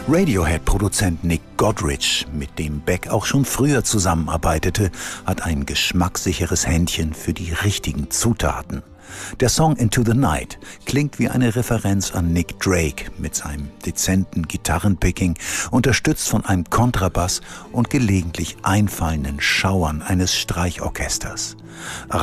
Radiohead-Produzent Nick Godrich, mit dem Beck auch schon früher zusammenarbeitete, hat ein geschmackssicheres Händchen für die richtigen Zutaten. Der Song Into the Night klingt wie eine Referenz an Nick Drake mit seinem dezenten Gitarrenpicking, unterstützt von einem Kontrabass und gelegentlich einfallenden Schauern eines Streichorchesters.